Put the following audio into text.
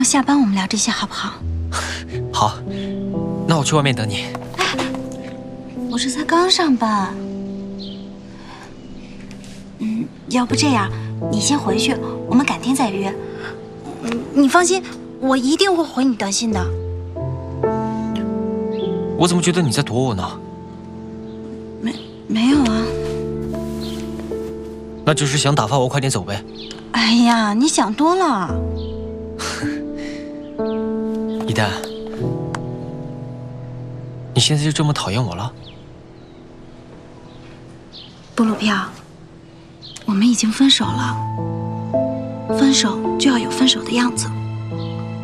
下班我们聊这些好不好？ 好，那我去外面等你。 我这才刚上班。要不这样，你先回去，我们改天再约。你放心，我一定会回你短信的。 我怎么觉得你在躲我呢？ 没有啊。 那就是想打发我快点走呗。 哎呀，你想多了。 一丹，你现在就这么讨厌我了？ 布鲁票，我们已经分手了。分手就要有分手的样子。